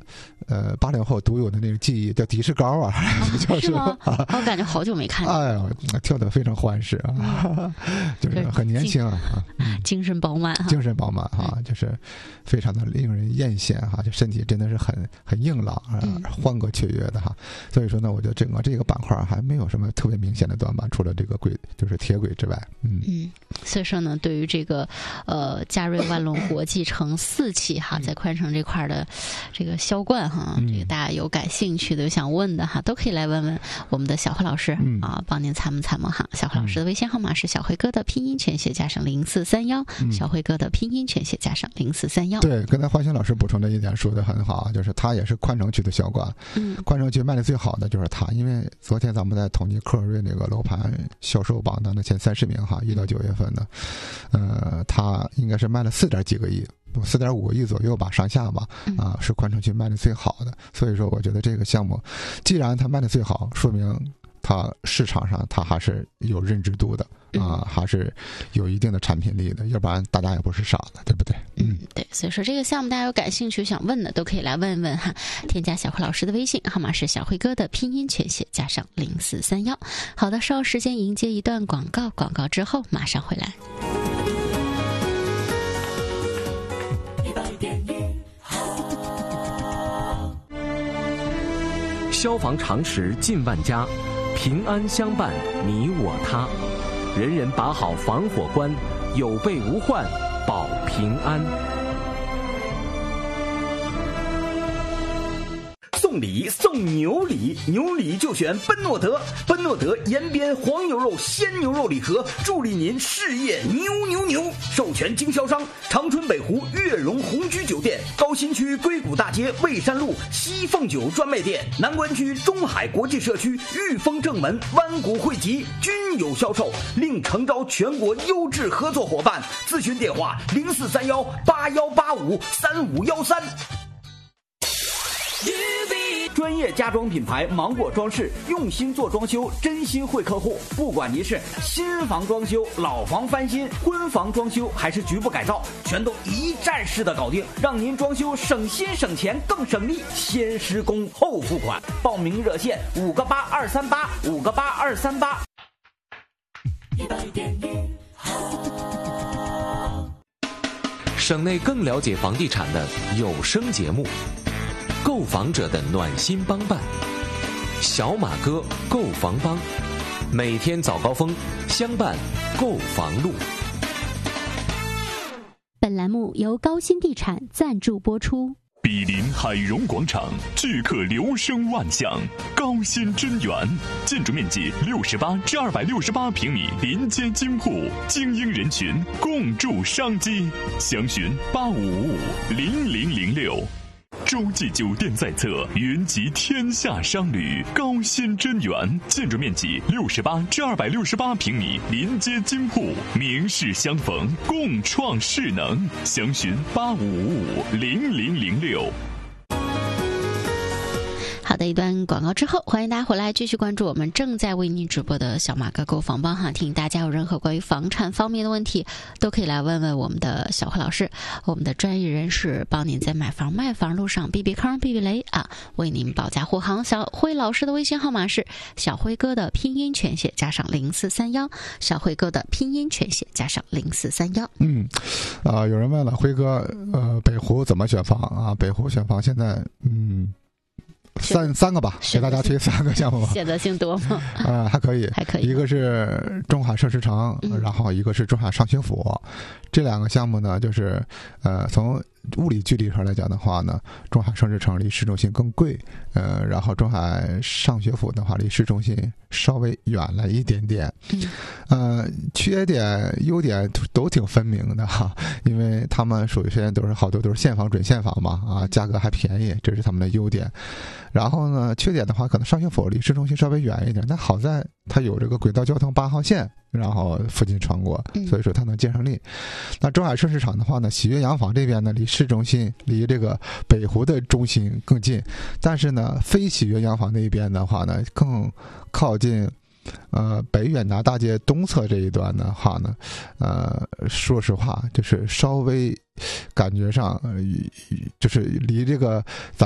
80后独有的那个记忆，叫迪士高啊， 是吗？我感觉好久没看见。 哎呀，跳得非常欢实啊，就是很年轻啊， 精神饱满， 精神饱满哈，就是非常的令人艳羡哈，就身体真的是很硬朗啊，欢歌雀跃的哈。所以说呢，我觉得整个这个板块还没有什么特别明显的短板，除了这个轨就是铁轨之外， 所以说呢，对于这个嘉瑞万隆国际城4期哈，在宽城这块的这个销冠哈，这个大家有感兴趣的、有想问的哈，都可以来问问我们的小辉老师啊，帮您参谋哈。小辉老师的微信号码是小辉哥的拼音全写加上0431，小辉哥的拼音全写加上0431。 对，刚才花心老师补充的一点说的很好，就是他也是宽城区的销冠，宽城区卖的最好的就是他，因为昨天咱们在统计科尔瑞那个楼盘销售榜单的前30名哈，1到9月份的，他应该是卖了4点几个亿。4.5个亿左右吧，上下吧，是宽城区卖的最好的。所以说，我觉得这个项目，既然它卖的最好，说明它市场上它还是有认知度的还是有一定的产品力的，要不然大家也不是傻子，对不对？ 对，所以说这个项目大家有感兴趣想问的，都可以来问问哈。添加小辉老师的微信号码是小辉哥的拼音全写加上0431。好的，稍后时间迎接一段广告，广告之后马上回来。 消防常识近万家，平安相伴你我他，人人把好防火关，有备无患保平安。 送礼送牛礼，牛礼就选奔诺德，奔诺德延边黄牛肉鲜牛肉礼盒，助力您事业牛。授权经销商长春北湖悦荣红居酒店，高新区硅谷大街蔚山路西凤酒专卖店，南关区中海国际社区裕丰正门湾谷汇集均有销售，另诚招全国优质合作伙伴，咨询电话043181853513。专业家装品牌芒果装饰，用心做装修，真心惠客户。不管您是新房装修、老房翻新、婚房装修，还是局部改造，全都一站式的搞定，让您装修省心省钱更省力。先施工后付款，报名热线5个8238，5个8238。 省内更了解房地产的有声节目，购房者的暖心帮办，小马哥购房帮，每天早高峰相伴购房路。 本栏目由高新地产赞助播出。 毗邻海荣广场，聚客流声万象，高新真源，建筑面积68至268平米，临街金铺，精英人群共筑商机，详询85550006。洲际酒店在侧，云集天下商旅，高新真源，建筑面积68至268平米，临街金铺，名士相逢，共创势能，详询85550006。 好的，一段广告之后，欢迎大家回来继续关注我们正在为您直播的小马哥购房帮哈。提醒大家有任何关于房产方面的问题，都可以来问问我们的小辉老师，我们的专业人士，帮您在买房卖房路上避避坑避避雷啊，为您保驾护航。小辉老师的微信号码是小辉哥的拼音全写加上0431，小辉哥的拼音全写加上0431。 有人问了，辉哥，北湖怎么选房啊？北湖选房现在三个吧，给大家推3个项目吧。 选择性多吗？ 还可以，一个是中海盛世城，然后一个是中海上学府。这2个项目呢，就是从物理距离上来讲的话呢，中海盛世城离市中心更贵，然后中海上学府的话离市中心稍微远了一点点。缺点优点都挺分明的哈，因为他们属于现在好多都是现房准现房嘛，价格还便宜，这是他们的优点。然后呢，缺点的话，可能上学府离市中心稍微远一点，但好在它有这个轨道交通8号线，然后附近穿过，所以说它能接上力。那中海盛世场的话呢，喜悦洋房这边呢，离市中心离这个北湖的中心更近，但是呢，非喜悦洋房那边的话呢，更靠近北远达大街东侧这一段的话呢，说实话就是稍微感觉上就是离这个咱